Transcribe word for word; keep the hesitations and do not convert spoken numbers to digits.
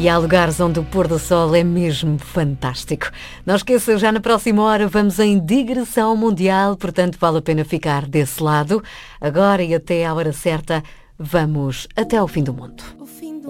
E há lugares onde o pôr do sol é mesmo fantástico. Não esqueça, já na próxima hora vamos em digressão mundial, portanto vale a pena ficar desse lado. Agora e até à hora certa, vamos até ao fim do mundo.